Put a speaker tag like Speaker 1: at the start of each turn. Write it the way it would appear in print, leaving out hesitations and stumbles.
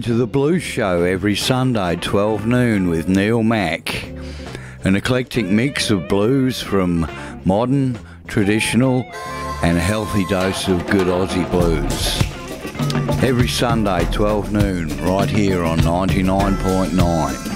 Speaker 1: to the Blues Show every Sunday, 12 noon with Neil Mack. An eclectic mix of blues from modern, traditional and a healthy dose of good Aussie blues. Every Sunday, 12 noon, right here on 99.9.